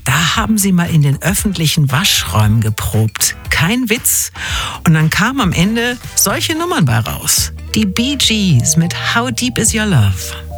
da haben sie mal in den öffentlichen Waschräumen geprobt. Kein Witz. Und dann kamen am Ende solche Nummern bei raus. Die Bee Gees mit How Deep Is Your Love?